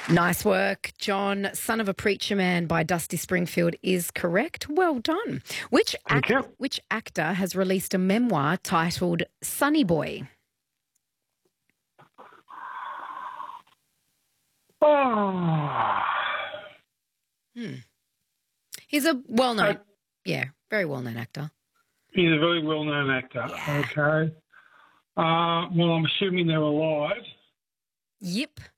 Nice work, John. Son of a Preacher Man by Dusty Springfield is correct. Well done. Thank you. Which actor has released a memoir titled Sonny Boy? Oh. He's a well-known, very well-known actor. He's a very well-known actor. Yeah. Okay. Well, I'm assuming they're alive. Yep.